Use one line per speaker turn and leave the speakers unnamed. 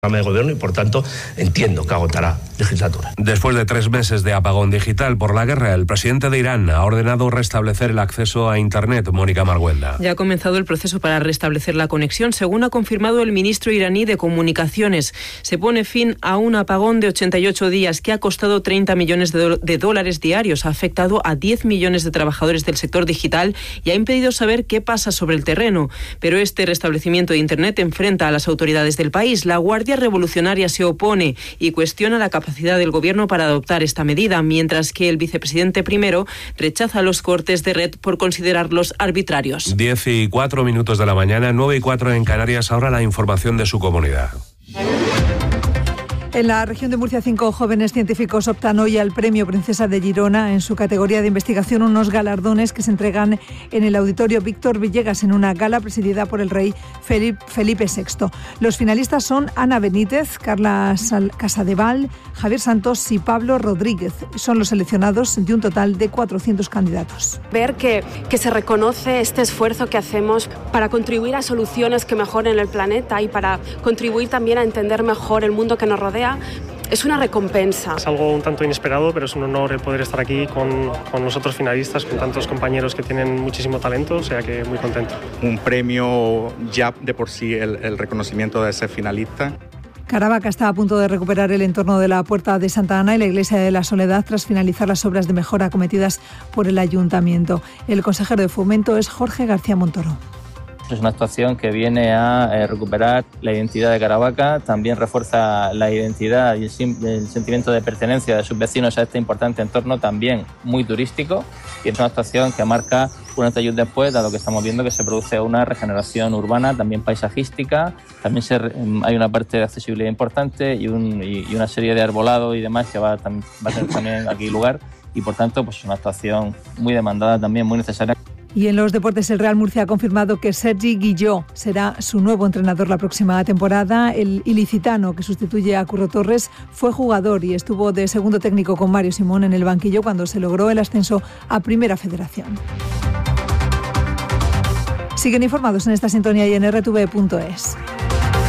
de gobierno y por tanto entiendo que agotará legislatura.
Después de 3 meses de apagón digital por la guerra, el presidente de Irán ha ordenado restablecer el acceso a Internet. Mónica Marguenda.
Ya ha comenzado el proceso para restablecer la conexión, según ha confirmado el ministro iraní de Comunicaciones. Se pone fin a un apagón de 88 días que ha costado 30 millones de dólares diarios, ha afectado a 10 millones de trabajadores del sector digital y ha impedido saber qué pasa sobre el terreno. Pero este restablecimiento de Internet enfrenta a las autoridades del país. La Guardia Revolucionaria se opone y cuestiona la capacidad del gobierno para adoptar esta medida, mientras que el vicepresidente primero rechaza los cortes de red por considerarlos arbitrarios.
10:04 de la mañana, 9:04 en Canarias. Ahora la información de su comunidad.
En la región de Murcia, 5 jóvenes científicos optan hoy al Premio Princesa de Girona en su categoría de investigación, unos galardones que se entregan en el Auditorio Víctor Villegas en una gala presidida por el rey Felipe VI. Los finalistas son Ana Benítez, Carla Casadeval, Javier Santos y Pablo Rodríguez. Son los seleccionados de un total de 400 candidatos.
Ver que se reconoce este esfuerzo que hacemos para contribuir a soluciones que mejoren el planeta y para contribuir también a entender mejor el mundo que nos rodea, es una recompensa.
Es algo un tanto inesperado, pero es un honor el poder estar aquí con los otros finalistas, con tantos compañeros que tienen muchísimo talento, o sea que muy contento.
Un premio ya de por sí el reconocimiento de ser finalista.
Caravaca está a punto de recuperar el entorno de la Puerta de Santa Ana y la Iglesia de la Soledad tras finalizar las obras de mejora acometidas por el Ayuntamiento. El consejero de Fomento es Jorge García Montoro.
Es una actuación que viene a recuperar la identidad de Caravaca, también refuerza la identidad y el sentimiento de pertenencia de sus vecinos a este importante entorno, también muy turístico, y es una actuación que marca un antes y un después, dado que estamos viendo que se produce una regeneración urbana, también paisajística, también hay una parte de accesibilidad importante y una serie de arbolado y demás que va a tener también aquí lugar, y por tanto pues es una actuación muy demandada, también muy necesaria.
Y en los deportes, el Real Murcia ha confirmado que Sergi Guilló será su nuevo entrenador la próxima temporada. El ilicitano, que sustituye a Curro Torres, fue jugador y estuvo de segundo técnico con Mario Simón en el banquillo cuando se logró el ascenso a Primera Federación. Siguen informados en esta sintonía y en rtv.es.